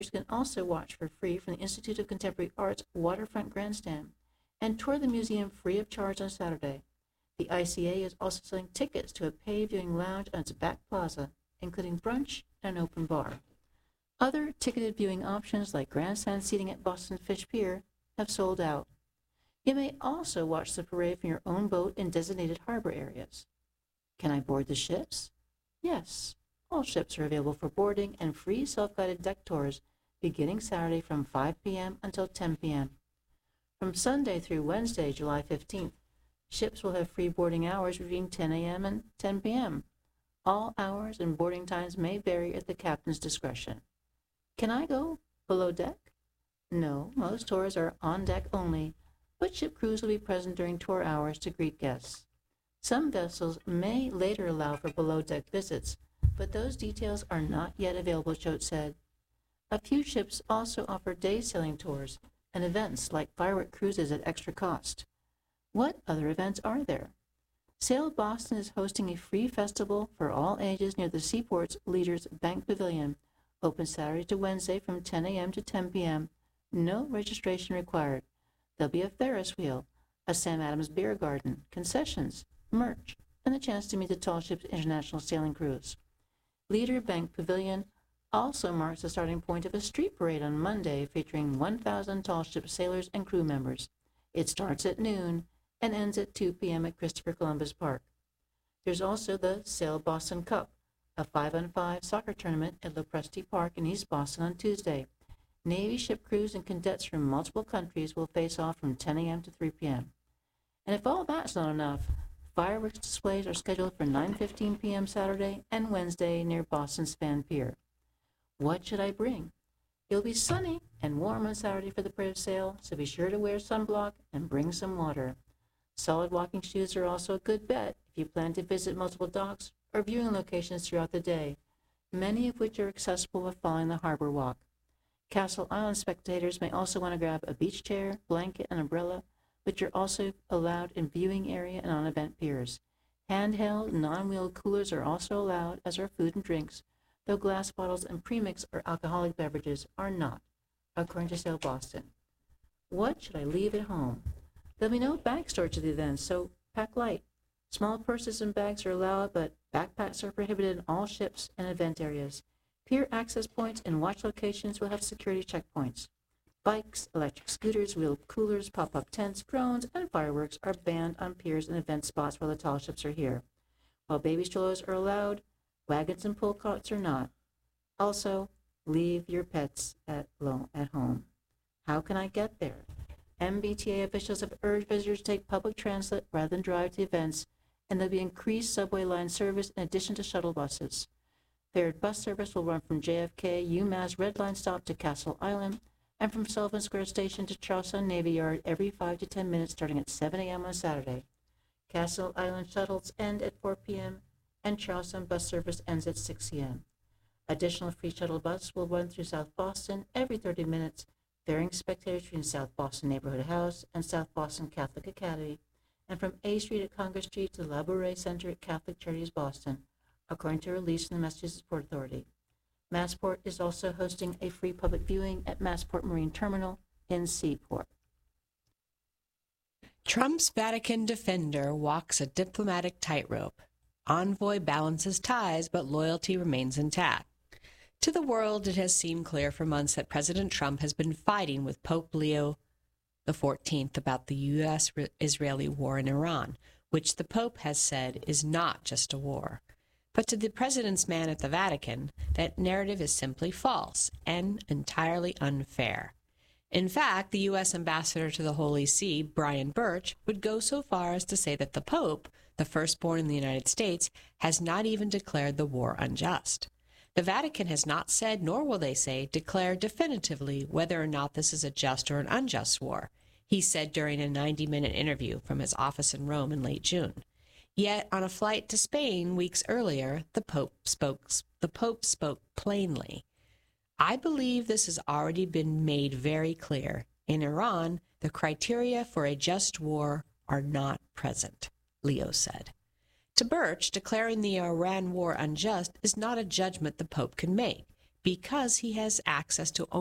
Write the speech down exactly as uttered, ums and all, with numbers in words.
can also watch for free from the Institute of Contemporary Art's waterfront grandstand and tour the museum free of charge on Saturday. The I C A is also selling tickets to a pay viewing lounge on its back plaza, including brunch and an open bar. Other ticketed viewing options like grandstand seating at Boston Fish Pier have sold out. You may also watch the parade from your own boat in designated harbor areas. Can I board the ships? Yes. All ships are available for boarding and free self-guided deck tours beginning Saturday from five p.m. until ten p.m. From Sunday through Wednesday, July fifteenth, ships will have free boarding hours between ten a.m. and ten p.m. All hours and boarding times may vary at the captain's discretion. Can I go below deck? No, most tours are on deck only, but ship crews will be present during tour hours to greet guests. Some vessels may later allow for below-deck visits, but those details are not yet available, Choate said. A few ships also offer day sailing tours and events like firework cruises at extra cost. What other events are there? Sail Boston is hosting a free festival for all ages near the Seaport's Leaders Bank Pavilion, open Saturday to Wednesday from ten a.m. to ten p.m. No registration required. There'll be a Ferris wheel, a Sam Adams beer garden, concessions, merch, and the chance to meet the Tall Ships International Sailing Cruise. Leader Bank Pavilion also marks the starting point of a street parade on Monday featuring one thousand Tall Ship sailors and crew members. It starts at noon and ends at two p.m. at Christopher Columbus Park. There's also the Sail Boston Cup, a five on five soccer tournament at Lopresti Park in East Boston on Tuesday. Navy ship crews and cadets from multiple countries will face off from ten a.m. to three p.m. And if all that's not enough, fireworks displays are scheduled for nine fifteen p.m. Saturday and Wednesday near Boston Span Pier. What should I bring? It'll be sunny and warm on Saturday for the parade of sail, so be sure to wear sunblock and bring some water. Solid walking shoes are also a good bet if you plan to visit multiple docks or viewing locations throughout the day, many of which are accessible by following the harbor walk. Castle Island spectators may also want to grab a beach chair, blanket, and umbrella, which are also allowed in viewing area and on event piers. Handheld, non-wheeled coolers are also allowed, as are food and drinks, though glass bottles and premix or alcoholic beverages are not, according to Sail Boston. What should I leave at home? There'll be no bag storage at the event, so pack light. Small purses and bags are allowed, but backpacks are prohibited in all ships and event areas. Pier access points and watch locations will have security checkpoints. Bikes, electric scooters, wheeled coolers, pop-up tents, drones, and fireworks are banned on piers and event spots while the tall ships are here. While baby strollers are allowed, wagons and pull carts are not. Also, leave your pets at, at home. How can I get there? M B T A officials have urged visitors to take public transit rather than drive to events, and there'll be increased subway line service in addition to shuttle buses. Fared bus service will run from J F K UMass Red Line stop to Castle Island and from Sullivan Square Station to Charlestown Navy Yard every five to ten minutes starting at seven a.m. on Saturday. Castle Island shuttles end at four p.m. and Charlestown bus service ends at six p.m. Additional free shuttle bus will run through South Boston every thirty minutes, ferrying spectators between South Boston Neighborhood House and South Boston Catholic Academy, and from A Street at Congress Street to La Bourrée Center at Catholic Charities Boston, according to a release from the Massachusetts Port Authority. Massport is also hosting a free public viewing at Massport Marine Terminal in Seaport. Trump's Vatican defender walks a diplomatic tightrope. Envoy balances ties, but loyalty remains intact. To the world, it has seemed clear for months that President Trump has been fighting with Pope Leo the fourteenth about the U S Israeli war in Iran, which the Pope has said is not just a war. But to the president's man at the Vatican, that narrative is simply false and entirely unfair. In fact, the U S ambassador to the Holy See, Brian Birch, would go so far as to say that the Pope, the firstborn in the United States, has not even declared the war unjust. The Vatican has not said, nor will they say, declare definitively whether or not this is a just or an unjust war, he said during a ninety-minute interview from his office in Rome in late June. Yet, on a flight to Spain weeks earlier, the Pope spoke, the Pope spoke plainly. I believe this has already been made very clear. In Iran, the criteria for a just war are not present, Leo said. To Birch, declaring the Iran war unjust is not a judgment the Pope can make, because he has access to